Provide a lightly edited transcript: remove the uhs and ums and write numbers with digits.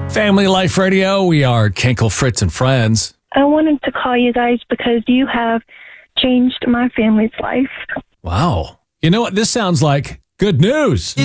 Family Life Radio. We are Kinkle, Fritz, and Friends. I wanted to call you guys because you have changed my family's life. Wow. You know what? This sounds like good news.